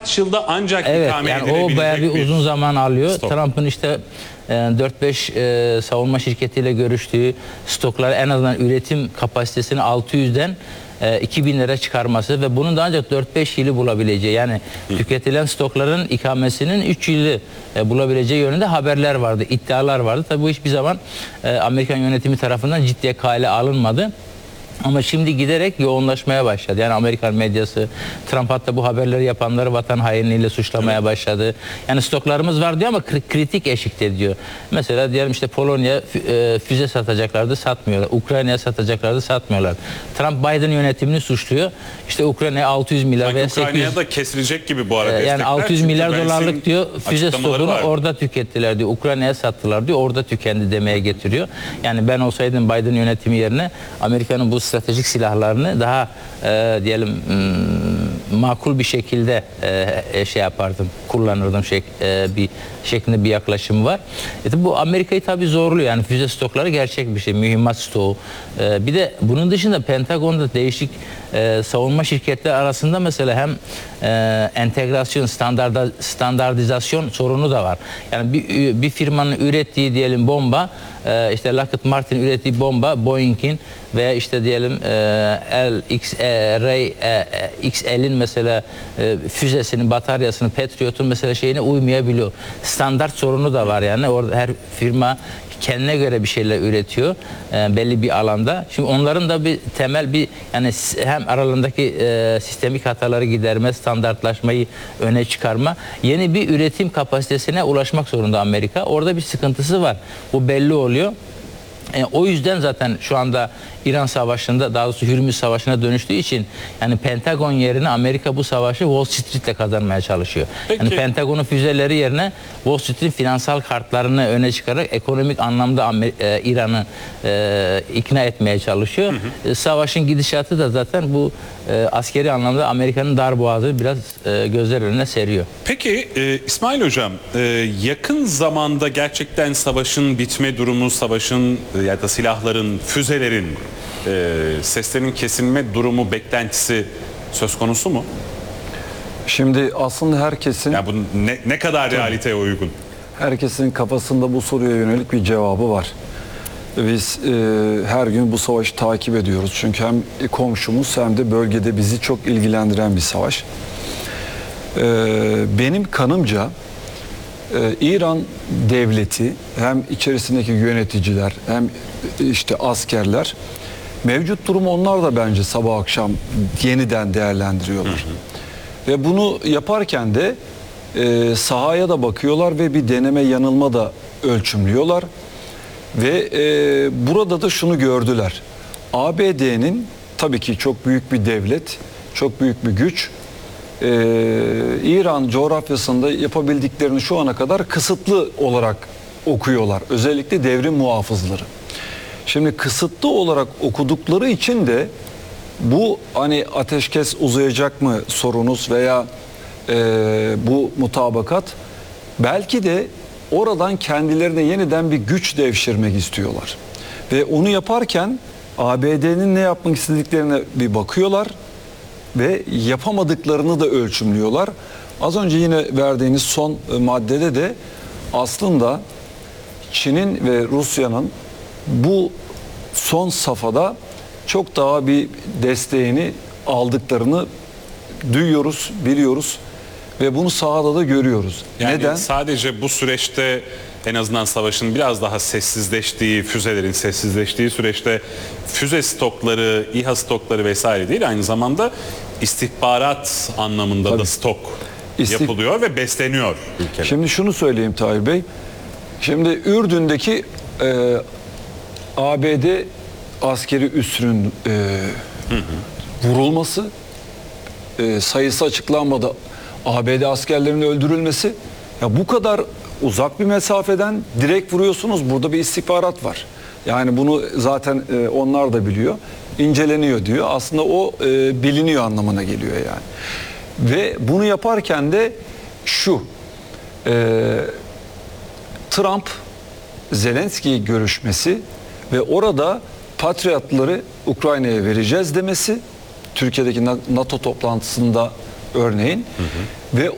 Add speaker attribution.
Speaker 1: birkaç yılda ancak
Speaker 2: Evet,
Speaker 1: ikame
Speaker 2: yani
Speaker 1: edilebilecek
Speaker 2: o bayağı bir uzun zaman alıyor.
Speaker 1: stok.
Speaker 2: Trump'ın işte 4-5 savunma şirketiyle görüştüğü stokları en azından üretim kapasitesini 600'den 2000'lere çıkarması ve bunun da ancak 4-5 yılı bulabileceği, yani tüketilen stokların ikamesinin 3 yılı bulabileceği yönünde haberler vardı, iddialar vardı. Tabii bu hiçbir zaman Amerikan yönetimi tarafından ciddiye kale alınmadı. Ama şimdi giderek yoğunlaşmaya başladı. Yani Amerikan medyası, Trump hatta bu haberleri yapanları vatan hainliğiyle suçlamaya başladı. Yani stoklarımız var diyor ama kritik eşikte diyor. Mesela diyelim işte Polonya füze satacaklardı, satmıyorlar. Ukrayna'ya satacaklardı, satmıyorlar. Trump Biden yönetimini suçluyor. İşte Ukrayna'ya 600 milyar veya 800...
Speaker 1: Ukrayna'ya da kesilecek gibi bu arada
Speaker 2: Yani
Speaker 1: destekler.
Speaker 2: 600 milyar
Speaker 1: Çünkü
Speaker 2: dolarlık diyor füze
Speaker 1: açıklamaları
Speaker 2: stokunu
Speaker 1: var.
Speaker 2: orada tükettiler diyor. Ukrayna'ya sattılar diyor. Orada tükendi demeye getiriyor. Yani ben olsaydım Biden yönetimi yerine Amerika'nın bu stratejik silahlarını daha diyelim makul bir şekilde şey yapardım, kullanırdım bir şeklinde bir yaklaşım var. Bu Amerika'yı tabii zorluyor. Yani füze stokları gerçek bir şey. Mühimmat stoğu. Bir de bunun dışında Pentagon'da değişik savunma şirketleri arasında mesela hem entegrasyon, standartizasyon sorunu da var. Yani bir firmanın ürettiği diyelim bomba, işte Lockheed Martin ürettiği bomba Boeing'in veya işte diyelim XL'in mesela füzesinin, bataryasının, Patriot'un mesela şeyine uymayabiliyor. Standart sorunu da var yani. Orada her firma kendine göre bir şeyler üretiyor belli bir alanda. Şimdi onların da bir temel bir yani hem aralarındaki sistemik hataları giderme, standartlaşmayı öne çıkarma, yeni bir üretim kapasitesine ulaşmak zorunda Amerika. Orada bir sıkıntısı var. Bu belli oluyor. O yüzden zaten şu anda İran Savaşı'nda, daha doğrusu Hürmüz Savaşı'na dönüştüğü için yani Pentagon yerine Amerika bu savaşı Wall Street'le kazanmaya çalışıyor.
Speaker 1: Peki.
Speaker 2: Yani Pentagon'un füzeleri yerine Wall Street'in finansal kartlarını öne çıkararak ekonomik anlamda İran'ı ikna etmeye çalışıyor. Savaşın gidişatı da zaten bu askeri anlamda Amerika'nın darboğazı biraz gözler önüne seriyor.
Speaker 1: Peki İsmail Hocam, yakın zamanda gerçekten savaşın bitme durumu, savaşın ya da silahların, füzelerin seslerin kesilme durumu, beklentisi söz konusu mu?
Speaker 3: Şimdi aslında herkesin
Speaker 1: Ya bu ne kadar realiteye uygun?
Speaker 3: herkesin kafasında bu soruya yönelik bir cevabı var. Biz her gün bu savaşı takip ediyoruz. Çünkü hem komşumuz hem de bölgede bizi çok ilgilendiren bir savaş. Benim kanımca İran devleti hem içerisindeki yöneticiler hem işte askerler mevcut durumu onlar da bence sabah akşam yeniden değerlendiriyorlar. Ve bunu yaparken de sahaya da bakıyorlar ve bir deneme yanılma da ölçümlüyorlar. Ve burada da şunu gördüler. ABD'nin tabii ki çok büyük bir devlet, çok büyük bir güç. İran coğrafyasında yapabildiklerini şu ana kadar kısıtlı olarak okuyorlar. Özellikle devrim muhafızları. Şimdi kısıtlı olarak okudukları için de bu hani ateşkes uzayacak mı sorunuz veya bu mutabakat belki de oradan kendilerine yeniden bir güç devşirmek istiyorlar. Ve onu yaparken ABD'nin ne yapmak istediklerine bir bakıyorlar ve yapamadıklarını da ölçümlüyorlar. Az önce yine verdiğiniz son maddede de aslında Çin'in ve Rusya'nın bu son safhada çok daha bir desteğini aldıklarını duyuyoruz, biliyoruz ve bunu sahada da görüyoruz.
Speaker 1: Yani
Speaker 3: neden?
Speaker 1: sadece bu süreçte en azından savaşın biraz daha sessizleştiği, füzelerin sessizleştiği süreçte füze stokları, İHA stokları vesaire değil, aynı zamanda istihbarat anlamında da stok yapılıyor ve besleniyor ülkeler.
Speaker 3: Şimdi şunu söyleyeyim Tahir Bey. Şimdi Ürdün'deki ABD askeri üssünün vurulması, sayısı açıklanmadı, ABD askerlerinin öldürülmesi, ya bu kadar uzak bir mesafeden direkt vuruyorsunuz. Burada bir istihbarat var. Yani bunu zaten onlar da biliyor. İnceleniyor diyor. Aslında o biliniyor anlamına geliyor yani. Ve bunu yaparken de şu Trump Zelenski görüşmesi ve orada Patriotları Ukrayna'ya vereceğiz demesi, Türkiye'deki NATO toplantısında örneğin, ve